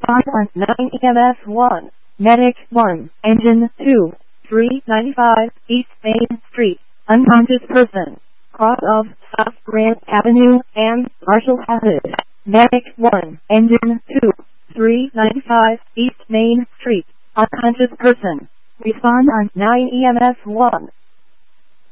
Respond on 9 EMS 1. Medic 1. Engine 2. 395 East Main Street. Unconscious person. Cross of South Grant Avenue and Marshall Passage. Medic 1. Engine 2. 395 East Main Street. Unconscious person. Respond on 9 EMS 1.